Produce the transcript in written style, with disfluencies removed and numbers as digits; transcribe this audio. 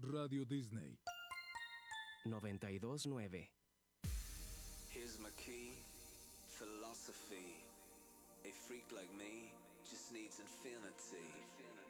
Radio Disney 92.9. Here's my key, philosophy. A freak like me just needs infinity.